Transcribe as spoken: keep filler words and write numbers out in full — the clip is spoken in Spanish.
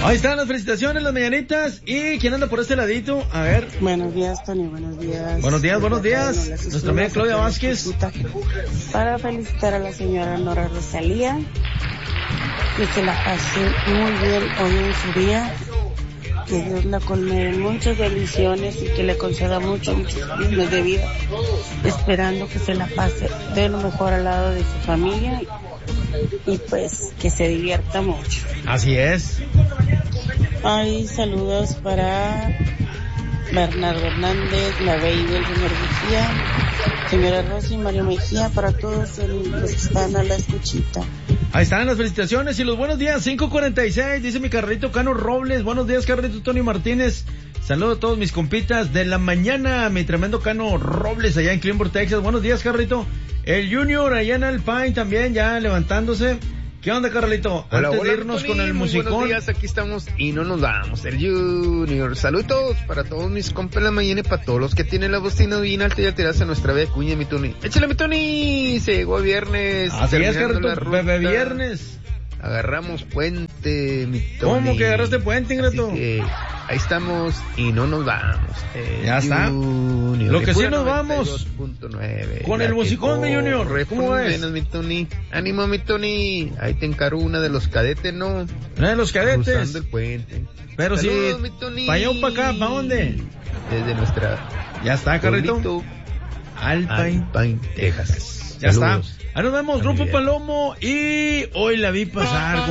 Ahí están las felicitaciones, las mañanitas. ¿Y quién anda por este ladito? A ver. Buenos días, Tony, buenos días. Buenos días, buenos días. Nuestra amiga Claudia Vázquez. Para felicitar a la señora Nora Rosalía. Que se la pase muy bien hoy en su día. Que Dios la colme de muchas bendiciones y que le conceda muchos, muchos años de vida. Esperando que se la pase de lo mejor al lado de su familia. Y pues que se divierta mucho. Así es. Hay saludos para Bernardo Hernández, la Baby, el señor Mejía, señora Rosy, Mario Mejía, para todos los que están a la escuchita. Ahí están las felicitaciones y los buenos días. Cinco cuarenta y seis, dice mi carrito Cano Robles. Buenos días, carrito Tony Martínez. Saludos a todos mis compitas de la mañana, mi tremendo Cano Robles allá en Cleanburg, Texas. Buenos días, carrito. El Junior allá en Alpine también ya levantándose. ¿Qué onda, Carlito? Hola, Antes hola, de irnos Tony, con el muy musicón. Buenos días, aquí estamos y no nos vamos. El Junior, saludos para todos mis compas en la mañana y para todos los que tienen la bocina bien alta y ya tiraste a nuestra bella cuña, mi Tony. Échale, mi Tony, se llegó a viernes. Así es, Carlito, bebé viernes. Agarramos puente, mi Tony. ¿Cómo que agarraste puente, Ingrato? Así que ahí estamos y no nos vamos. El ya está. Junior, Lo que sí nos noventa y vamos. dos punto nueve, con el musicón, mi Junior. ¿Cómo ves? Menos, mi Tony. Ánimo, mi Tony. Ahí te encargo una de los cadetes, ¿no? Una de los cadetes. Cruzando el puente. Pero saludos, sí. Mi Tony. ¿Para allá o para acá? ¿Para dónde? Desde nuestra. Ya está, Carlito. Alpine, Alpine, Texas. Ya saludos. está. Ahí nos vemos, Grupo Palomo. Y hoy la vi pasar.